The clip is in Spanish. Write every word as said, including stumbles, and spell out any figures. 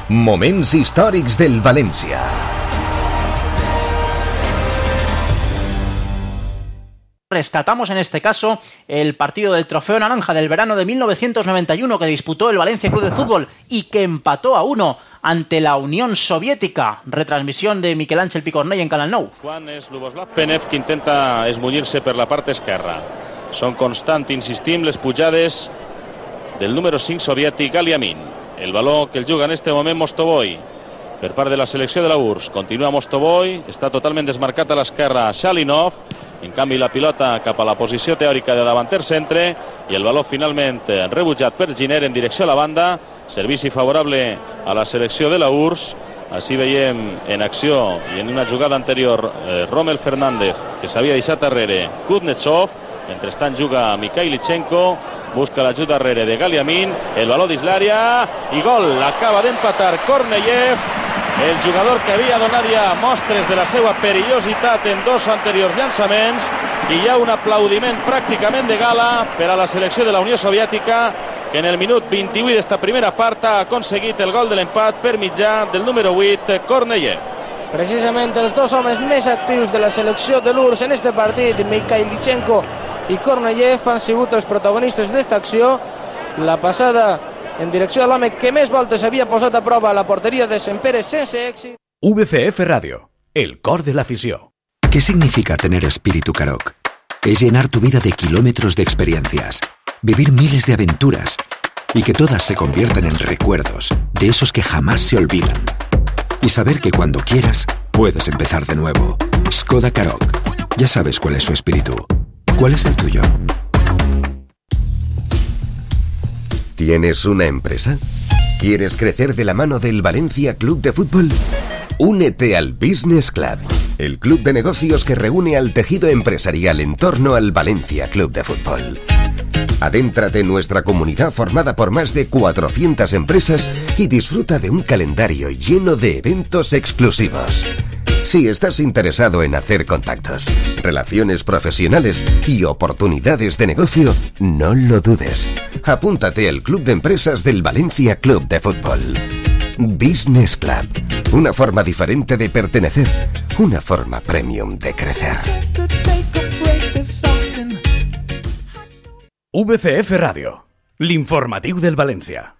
Moments històrics del València. Rescatamos en este caso el partido del Trofeo Naranja del verano de mil novecientos noventa y uno que disputó el Valencia Club de Fútbol y que empató a uno ante la Unión Soviética. Retransmisión de Miquel Àngel Picornell en Canal nou. Juan és Luboslav Penev que intenta esmunyir-se per la part esquerra. Són constant, insistim, les pujades del número cinc soviètic Galiamin. El baló que el juga en este moment Mostovoy per part de la selecció de la U R S S. Continua Mostovoy, està totalment desmarcat a l'esquerra Shalinov. En canvi la pilota cap a la posició teòrica de davanter centre i el baló finalment rebutjat per Giner en direcció a la banda. Servici favorable a la selecció de la U R S S. Així veiem en acció i en una jugada anterior eh, Rommel Fernández, que s'havia deixat darrere Kuznetsov. Mentrestant juga Mikhailichenko, busca l'ajuda darrere de Galiamin, el baló dins l'àrea i gol. Acaba d'empatar Korneyev, el jugador que havia donat ja mostres de la seva perillositat en dos anteriors llançaments, i hi ha un aplaudiment pràcticament de gala per a la selecció de la Unió Soviètica, que en el minut vint-i-vuit d'esta primera part ha aconseguit el gol de l'empat per mitjà del número vuit, Korneyev. Precisament els dos homes més actius de la selecció de l'U R S S en este partit, Mikhailichenko i Korneyev, han sigut els protagonistes d'esta acció. La passada en direcció a l'home que més voltes havia posat a prova a la porteria de Sempere sense èxit. V C F Radio, el cor de l'afició. ¿Qué significa tener espíritu Karoq? Es llenar tu vida de kilómetros de experiencias, vivir miles de aventuras y que todas se conviertan en recuerdos, de esos que jamás se olvidan. Y saber que cuando quieras, puedes empezar de nuevo. Skoda Karoq. Ya sabes cuál es su espíritu. ¿Cuál es el tuyo? ¿Tienes una empresa? ¿Quieres crecer de la mano del Valencia Club de Fútbol? Únete al Business Club, el club de negocios que reúne al tejido empresarial en torno al Valencia Club de Fútbol. Adéntrate en nuestra comunidad formada por más de cuatrocientas empresas y disfruta de un calendario lleno de eventos exclusivos. Si estás interesado en hacer contactos, relaciones profesionales y oportunidades de negocio, no lo dudes. Apúntate al Club de Empresas del Valencia Club de Fútbol. Business Club. Una forma diferente de pertenecer. Una forma premium de crecer. V C F Radio, l'informatiu del València.